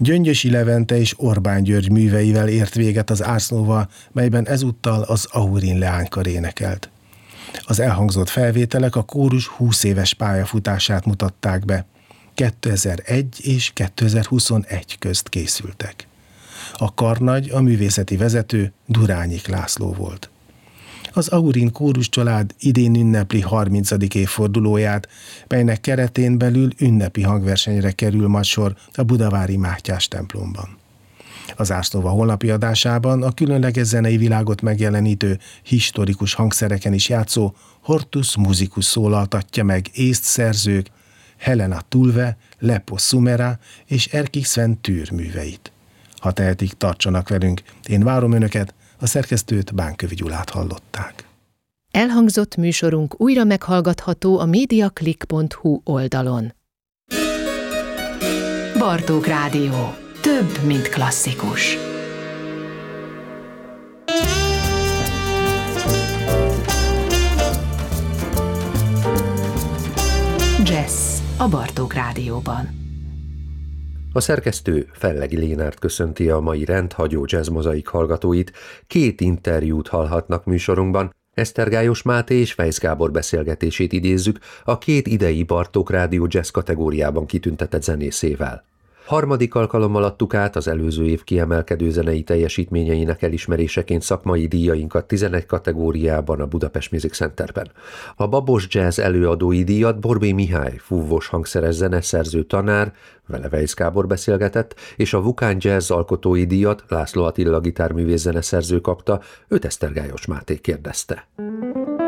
Gyöngyösi Levente és Orbán György műveivel ért véget az Ars Nova, melyben ezúttal az Aurin leánykar énekelt. Az elhangzott felvételek a kórus 20 éves pályafutását mutatták be. 2001 és 2021 közt készültek. A karnagy, a művészeti vezető Durányik László volt. Az Aurin kórus család idén ünnepli 30. évfordulóját, melynek keretén belül ünnepi hangversenyre kerül majd sor a budavári Mátyás templomban. Az Ars Nova holnapi adásában a különleges zenei világot megjelenítő, historikus hangszereken is játszó Hortus Musicus szólaltatja meg észt szerzők Helena Tulve, Lepos Sumera és Erkki Sven Tűr műveit. Ha tehetik, tartsanak velünk. Én várom önöket, a szerkesztőt, Bánkövi Gyulát hallották. Elhangzott műsorunk újra meghallgatható a mediaclick.hu oldalon. Bartók Rádió. Több, mint klasszikus. Jazz a Bartók Rádióban. A szerkesztő Fellegi Lénárt köszönti a mai rendhagyó Jazz Mozaik hallgatóit. 2 interjút hallhatnak műsorunkban. Esztergályos Máté és Weisz Gábor beszélgetését idézzük a 2 idei Bartók Rádió Jazz kategóriában kitüntetett zenészével. Harmadik alkalommal adtuk át az előző év kiemelkedő zenei teljesítményeinek elismeréseként szakmai díjainkat 11 kategóriában a Budapest Music Centerben. A Babos Jazz előadói díjat Borbély Mihály, fúvós hangszeres zeneszerző tanár, vele Weisz Gábor beszélgetett, és a Vukán Jazz alkotói díjat László Attila gitárművész zeneszerző kapta, őt Esztergályos Máté kérdezte.